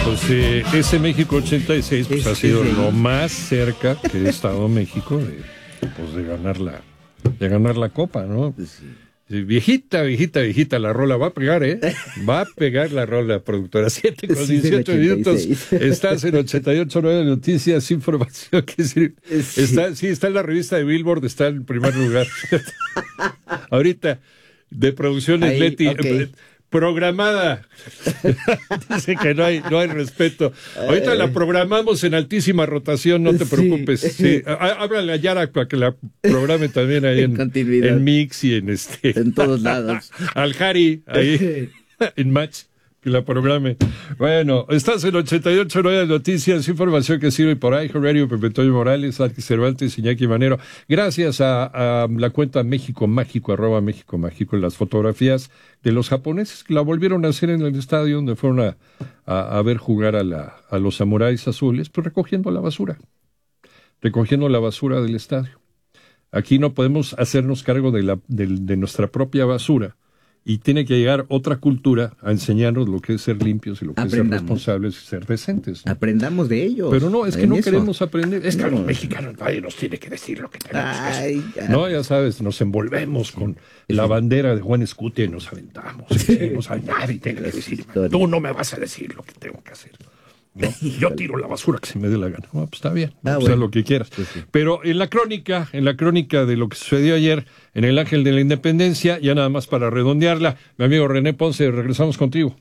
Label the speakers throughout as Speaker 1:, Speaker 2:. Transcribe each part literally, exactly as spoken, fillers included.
Speaker 1: Pues eh, ese México ochenta y seis pues,
Speaker 2: Es-
Speaker 1: ha sido
Speaker 2: es de
Speaker 1: lo
Speaker 2: ahí.
Speaker 1: más cerca que ha estado México de, pues, de ganar la de ganar la copa, ¿no?
Speaker 2: Sí.
Speaker 1: Sí, viejita, viejita, viejita, la rola va a pegar, ¿eh? Va a pegar la rola, productora. siete con
Speaker 2: Sí, es del
Speaker 1: dieciocho minutos.
Speaker 2: ochenta y seis.
Speaker 1: Estás en ochenta y ocho nueve Noticias, información que sirve.
Speaker 2: Sí.
Speaker 1: Está, sí, está en la revista de Billboard, está en primer lugar. Ahorita, de Producciones
Speaker 2: Ahí,
Speaker 1: Leti,
Speaker 2: ok.
Speaker 1: eh, programada. Dice que no hay, no hay respeto. Ahorita la programamos en altísima rotación, no te
Speaker 2: Sí.
Speaker 1: preocupes. Sí. Há- Háblale a Yara para que la programe también ahí
Speaker 2: En
Speaker 1: en,
Speaker 2: continuidad.
Speaker 1: en Mix y en este.
Speaker 2: En todos lados.
Speaker 1: Al Jari, ahí en Match, que la programe. Bueno, estás en ochenta y ocho nueve Noticias, información que sirve por ahí, Radio Pepe Toño Morales, Alex Cervantes, Iñaki Manero. Gracias a, a la cuenta México Mágico, arroba México Mágico, las fotografías de los japoneses que la volvieron a hacer en el estadio donde fueron a, a, a ver jugar a, la, a los samuráis azules, pues recogiendo la basura, recogiendo la basura del estadio. Aquí no podemos hacernos cargo de, la, de, de nuestra propia basura y tiene que llegar otra cultura a enseñarnos lo que es ser limpios y lo que es ser
Speaker 2: Aprendamos.
Speaker 1: responsables y ser decentes, ¿no?
Speaker 2: Aprendamos de ellos.
Speaker 1: Pero no, es que
Speaker 2: en
Speaker 1: no
Speaker 2: eso.
Speaker 1: queremos aprender. Es que a
Speaker 2: No.
Speaker 1: los mexicanos nadie nos tiene que decir lo que tenemos que hacer.
Speaker 2: Ay, ya.
Speaker 1: No, ya sabes, nos envolvemos con la bandera de Juan Escutia y nos aventamos. Y decimos, "Ay, nadie tiene que decir,
Speaker 2: historia.
Speaker 1: tú no me vas a decir lo que tengo que hacer. ¿No? Yo tiro la basura que se me dé la gana. No, pues está bien,
Speaker 2: Ah,
Speaker 1: pues
Speaker 2: bueno.
Speaker 1: haz lo que quieras.
Speaker 2: Pues sí.
Speaker 1: Pero en la crónica, en la crónica de lo que sucedió ayer en el Ángel de la Independencia, ya nada más para redondearla, mi amigo René Ponce, regresamos contigo.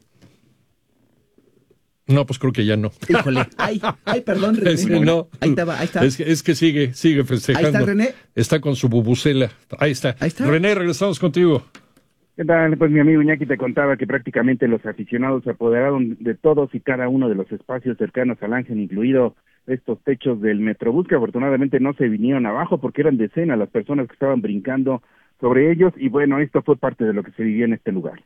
Speaker 1: No, pues creo que ya no.
Speaker 2: Híjole. Ay, ay, perdón, René.
Speaker 1: Es que no.
Speaker 2: Ahí estaba, ahí está.
Speaker 1: Es que, es que sigue, sigue festejando.
Speaker 2: Ahí está, René.
Speaker 1: Está con su bubucela. Ahí está.
Speaker 2: Ahí está.
Speaker 1: René, regresamos contigo.
Speaker 3: ¿Qué tal? Pues mi amigo Iñaki te contaba que prácticamente los aficionados se apoderaron de todos y cada uno de los espacios cercanos al Ángel, incluido estos techos del Metrobús, que afortunadamente no se vinieron abajo porque eran decenas las personas que estaban brincando sobre ellos, y bueno, esto fue parte de lo que se vivió en este lugar.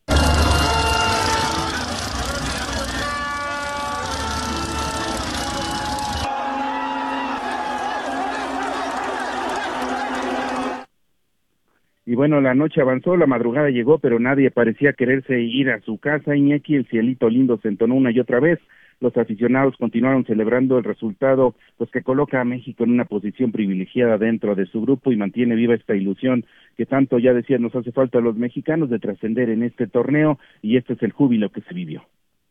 Speaker 3: Y bueno, la noche avanzó, la madrugada llegó, pero nadie parecía quererse ir a su casa. Iñaki, el cielito lindo se entonó una y otra vez. Los aficionados continuaron celebrando el resultado, pues que coloca a México en una posición privilegiada dentro de su grupo y mantiene viva esta ilusión que tanto, ya decía, nos hace falta a los mexicanos de trascender en este torneo, y este es el júbilo que se vivió.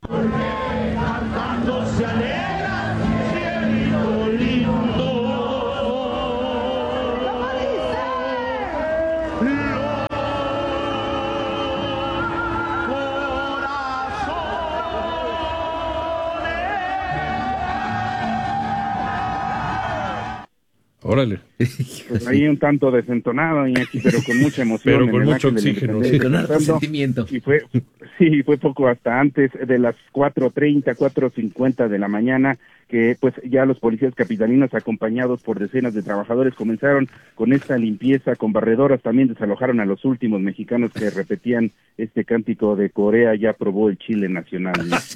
Speaker 1: Órale.
Speaker 3: Pues ahí un tanto desentonado, Iñaki, pero con mucha emoción.
Speaker 1: Pero
Speaker 3: en
Speaker 1: con
Speaker 3: el
Speaker 1: mucho
Speaker 3: Ángel de la
Speaker 1: oxígeno,
Speaker 3: Independencia,
Speaker 2: sí. Con harto
Speaker 3: cantando.
Speaker 2: sentimiento.
Speaker 3: Y fue, sí, fue poco hasta antes de las cuatro treinta, cuatro cincuenta de la mañana, que pues ya los policías capitalinos, acompañados por decenas de trabajadores, comenzaron con esta limpieza, con barredoras. También desalojaron a los últimos mexicanos que repetían este cántico de Corea ya probó el chile nacional.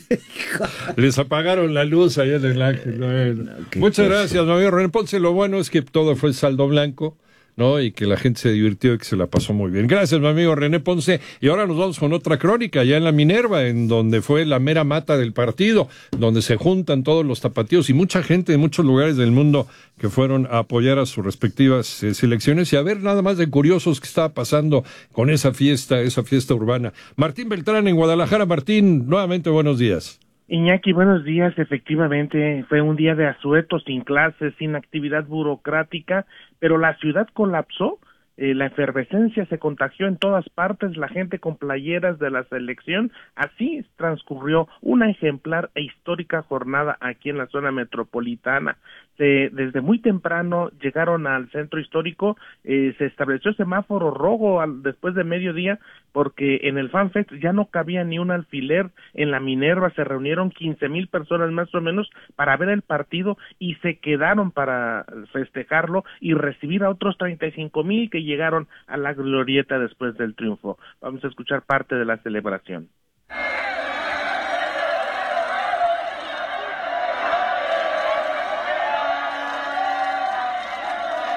Speaker 1: Les apagaron la luz allá en el Ángel. Bueno.
Speaker 2: No, qué
Speaker 1: Muchas
Speaker 2: cosa.
Speaker 1: gracias, mi amigo René Ponce. Lo bueno es que todo fue saldo blanco, ¿no? Y que la gente se divirtió y que se la pasó muy bien. Gracias, mi amigo René Ponce. Y ahora nos vamos con otra crónica, allá en la Minerva, en donde fue la mera mata del partido, donde se juntan todos los tapatíos y mucha gente de muchos lugares del mundo que fueron a apoyar a sus respectivas eh, selecciones y a ver nada más de curiosos qué estaba pasando con esa fiesta, esa fiesta urbana. Martín Beltrán en Guadalajara. Martín, nuevamente buenos días.
Speaker 4: Iñaki, buenos días. Efectivamente, fue un día de asueto, sin clases, sin actividad burocrática, pero la ciudad colapsó. Eh, la efervescencia se contagió en todas partes, la gente con playeras de la selección. Así transcurrió una ejemplar e histórica jornada aquí en la zona metropolitana. Se, desde muy temprano llegaron al centro histórico, eh, se estableció semáforo rojo al, después de mediodía, porque en el FanFest ya no cabía ni un alfiler. En la Minerva se reunieron quince mil personas más o menos para ver el partido y se quedaron para festejarlo y recibir a otros treinta y cinco mil que llegaron a la glorieta después del triunfo. Vamos a escuchar parte de la celebración.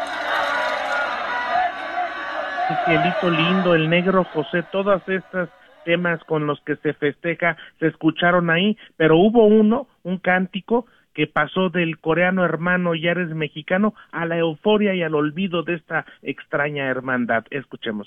Speaker 4: El cielito lindo, el negro José, todas estas temas con los que se festeja se escucharon ahí, pero hubo uno, un cántico, que pasó del coreano hermano ya eres mexicano a la euforia y al olvido de esta extraña hermandad. Escuchemos.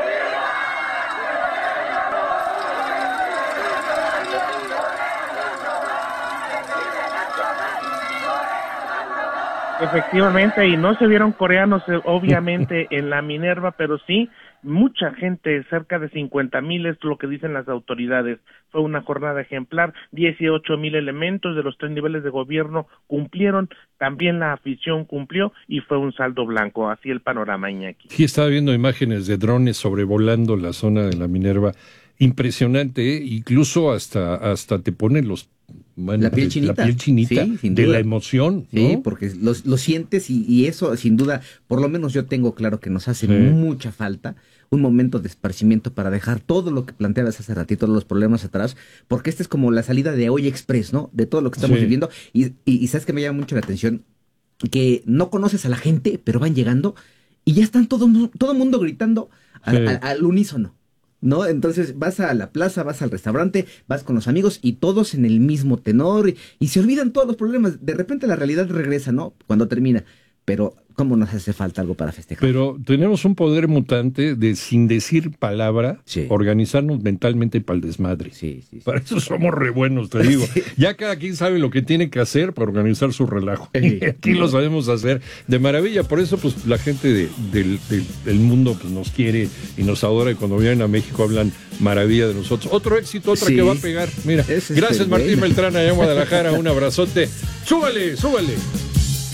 Speaker 4: Efectivamente, y no se vieron coreanos eh, obviamente en la Minerva, pero sí mucha gente, cerca de cincuenta mil es lo que dicen las autoridades. Fue una jornada ejemplar, dieciocho mil elementos de los tres niveles de gobierno cumplieron, también la afición cumplió y fue un saldo blanco. Así el panorama, Iñaki.
Speaker 1: Sí, estaba viendo imágenes de drones sobrevolando la zona de la Minerva. Impresionante, ¿eh? Incluso hasta, hasta te ponen los... Bueno,
Speaker 2: la piel chinita,
Speaker 1: la piel chinita
Speaker 2: sí,
Speaker 1: de la emoción, ¿no?
Speaker 2: Sí, porque lo, lo sientes y, y eso, sin duda, por lo menos yo tengo claro que nos hace sí. mucha falta un momento de esparcimiento para dejar todo lo que planteabas hace ratito, los problemas atrás, porque esta es como la salida de Hoy Express, ¿no? De todo lo que estamos sí. viviendo. Y, y, y sabes que me llama mucho la atención que no conoces a la gente, pero van llegando y ya están todo todo mundo gritando al, sí. al, al unísono, ¿no? Entonces vas a la plaza, vas al restaurante, vas con los amigos y todos en el mismo tenor y, y se olvidan todos los problemas. De repente la realidad regresa, ¿no? Cuando termina. Pero ¿cómo nos hace falta algo para festejar?
Speaker 1: Pero tenemos un poder mutante de, sin decir palabra, sí. organizarnos mentalmente para el desmadre.
Speaker 2: Sí, sí, sí.
Speaker 1: Para eso somos re buenos, te digo. Sí. Ya cada quien sabe lo que tiene que hacer para organizar su relajo. Sí. Aquí lo sabemos hacer de maravilla. Por eso, pues, la gente de, del, del, del mundo pues, nos quiere y nos adora. Y cuando vienen a México hablan maravilla de nosotros. Otro éxito, otra sí. que va a pegar. Mira, es gracias Martín Beltrán allá en Guadalajara. Un abrazote. ¡Súbale, súbale!